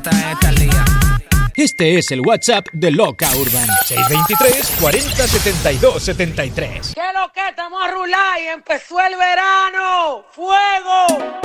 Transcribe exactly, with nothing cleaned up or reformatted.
está en esta liga. Este es el WhatsApp de Loca Urban. seis veintitrés, cuarenta, setenta y dos, setenta y tres. ¿Qué es lo que? Estamos a rular y empezó el verano. ¡Fuego!